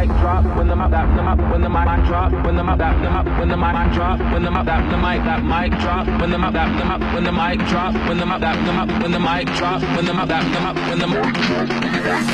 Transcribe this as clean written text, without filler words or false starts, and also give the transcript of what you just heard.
mic drop, when the mic drop, when the mic drop, when the mic drop, when the mic drop, when the mic drop, when the mic drop, when the mic drop, when the mic drop, when the mic drop, when the mic drop, when the mic drop.